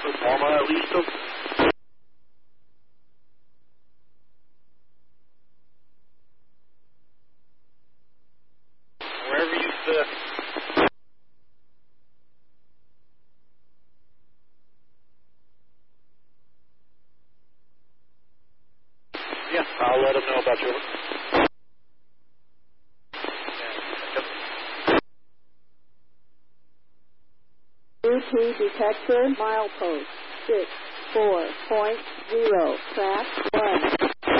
Loma, listo. Wherever you sit. Yeah, I'll let them know about you. Bluetooth detector, milepost 64.0, track 1.